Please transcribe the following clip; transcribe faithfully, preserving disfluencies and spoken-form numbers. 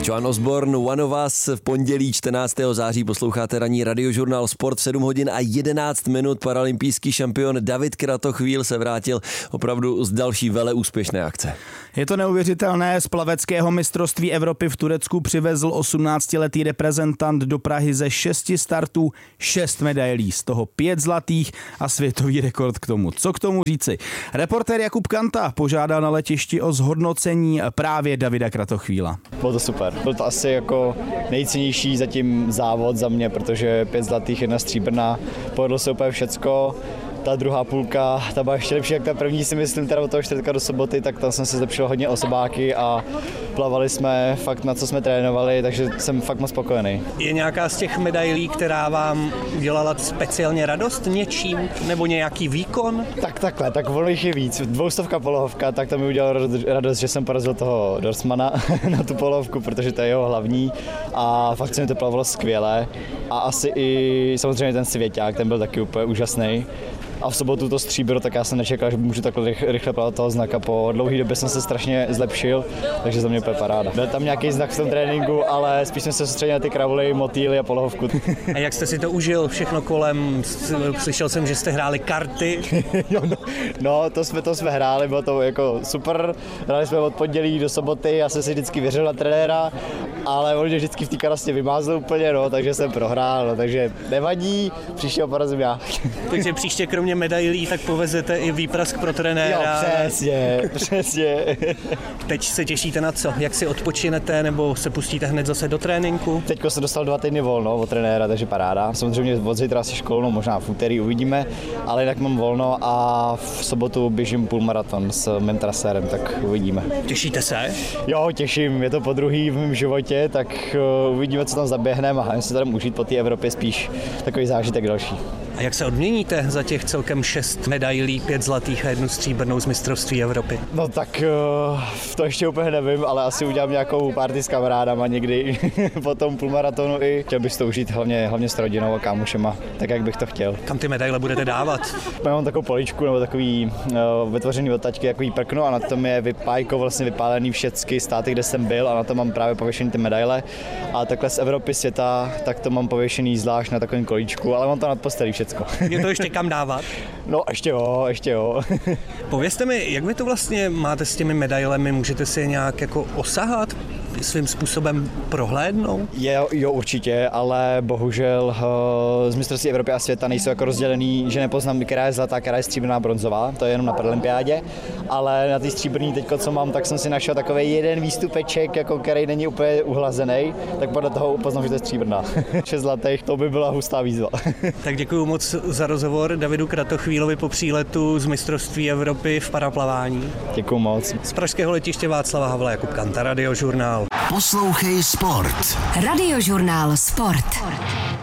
Joan Osborne, One of Us, v pondělí čtrnáctého září posloucháte ranní Radiožurnál Sport v sedm hodin a jedenáct minut. Paralympijský šampion David Kratochvíl se vrátil opravdu z další vele úspěšné akce. Je to neuvěřitelné, z plaveckého mistrovství Evropy v Turecku přivezl osmnáctiletý reprezentant do Prahy ze šesti startů šest medailí, z toho pět zlatých a světový rekord k tomu. Co k tomu říci? Reportér Jakub Kanta požádal na letišti o zhodnocení právě Davida Kratochvíla. Bylo to super. Byl to asi jako nejcennější zatím závod za mě, protože pět zlatých, jedna stříbrná, povedlo se úplně všecko. Ta druhá půlka, ta byla ještě lepší jak ta první, si myslím, teda od toho čtvrtka do soboty, tak tam jsem se zlepšil hodně osobáky a plavali jsme fakt na co jsme trénovali, takže jsem fakt moc spokojený. Je nějaká z těch medailí, která vám udělala speciálně radost něčím, nebo nějaký výkon? Tak takhle, tak ono jich je víc. Dvoustovka polohovka, tak to mi udělalo radost, že jsem porazil toho Dorsmana na tu polohovku, protože to je jeho hlavní a fakt se mi to plavilo skvěle. A asi i samozřejmě ten svěťák, ten byl taky úplně úžasný. A v sobotu to stříbro, tak já jsem nečekal, že můžu takhle rychle plavat toho znaka. Po dlouhé době jsem se strašně zlepšil, takže za mě úplně paráda. Byl tam nějaký znak v tom tréninku, ale spíš jsem se soustředil na ty kravoly, motýly a polohovku. A jak jste si to užil všechno kolem? Slyšel jsem, že jste hráli karty. no, no, no, to jsme, to jsme hráli, bylo to jako super. Hráli jsme od pondělí do soboty, já jsem si vždycky věřil na trenéra, ale on mě vždycky v té karastě vymázl úplně, no, takže jsem prohrál, no, takže nevadí, příště porazím já. Takže příště kromě medailí, tak povezete i výprask pro trenéra. Jo, přesně, přesně. Teď se těšíte na co? Jak si odpočinete, nebo se pustíte hned zase do tréninku? Teďko jsem dostal dva týdny volno od trenéra, takže paráda. Samozřejmě od zítra asi školnou, možná v úterý uvidíme, ale jinak mám volno a v sobotu běžím půlmaraton s mým trasérem, tak uvidíme. Těšíte se? Jo, těším, je to po druhý v mém životě, tak uvidíme, co tam zaběhneme a hlavně se tam užít po té Evropě spíš takový zážitek další. A jak se odměníte za těch celkem šest medailí, pět zlatých a jednu stříbrnou z mistrovství Evropy? No tak uh, to ještě úplně nevím, ale asi udělám nějakou party s kamarádama někdy po tom půlmaratonu i. Chtěl bych si to užít hlavně, hlavně s rodinou a kámošema, tak jak bych to chtěl. Kam ty medaile budete dávat? Mám takovou poličku nebo takový uh, vytvořený od taťky, takový prkno a na tom je vypájko vlastně vypálený všechny státy, kde jsem byl a na tom mám právě pověšený ty medaile. A takhle z Evropy, světa, tak to mám pověšený zvlášť na takovém kolíčku, ale mám to nad postelí všecko. Je to ještě kam dávat? No ještě jo, ještě jo. Povězte mi, jak vy to vlastně máte s těmi medailemi, můžete si je nějak jako osahat? Svým způsobem prohlédnout? Je, jo, určitě, ale bohužel z mistrovství Evropy a světa nejsou jako rozdělený, že nepoznám, která je zlatá, která je stříbrná, bronzová, to je jenom na paralympiádě, ale na té stříbrný teďko, co mám, tak jsem si našel takový jeden výstupeček, jako který není úplně uhlazený, tak podle toho upoznám, že to je stříbrná. Šest zlatých, to by byla hustá výzva. Tak děkuji moc za rozhovor Davidu Kratochvílovi po příletu z mistrovství Evropy v paraplavání. Děkuji moc. Z pražského letiště Václava Havla, Jakub Kanta, Radiožurnál. Poslouchej Sport. Radiožurnál Sport.